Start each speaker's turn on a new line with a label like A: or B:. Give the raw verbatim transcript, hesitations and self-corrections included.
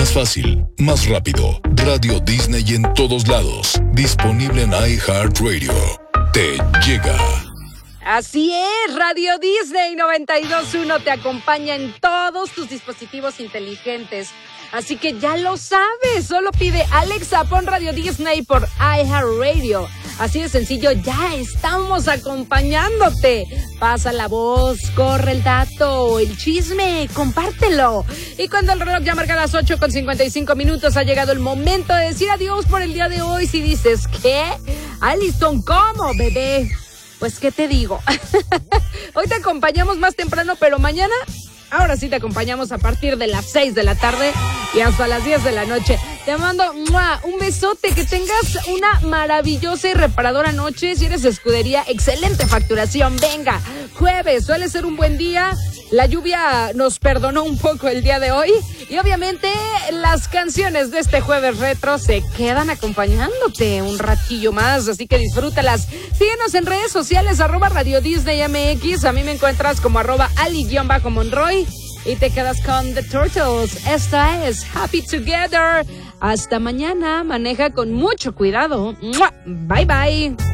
A: Más fácil, más rápido. Radio Disney en todos lados. Disponible en iHeartRadio. Te llega.
B: Así es, Radio Disney noventa y dos punto uno te acompaña en todos tus dispositivos inteligentes. Así que ya lo sabes, solo pide Alexa, pon Radio Disney por iHeartRadio. Así de sencillo, ya estamos acompañándote. Pasa la voz, corre el dato, el chisme, compártelo. Y cuando el reloj ya marca las ocho con cincuenta y cinco minutos, ha llegado el momento de decir adiós por el día de hoy. Si dices, ¿qué? Alison, ¿cómo, bebé? Pues, ¿qué te digo? Hoy te acompañamos más temprano, pero mañana, ahora sí te acompañamos a partir de las seis de la tarde y hasta las diez de la noche. Te mando ¡mua! Un besote, que tengas una maravillosa y reparadora noche. Si eres de escudería, excelente facturación. Venga, jueves suele ser un buen día. La lluvia nos perdonó un poco el día de hoy. Y obviamente las canciones de este jueves retro se quedan acompañándote un ratillo más. Así que disfrútalas. Síguenos en redes sociales, arroba Radio Disney M X. A mí me encuentras como arroba Ali-Monroy. Y te quedas con The Turtles. Esta es Happy Together. Hasta mañana. Maneja con mucho cuidado. ¡Mua! Bye, bye.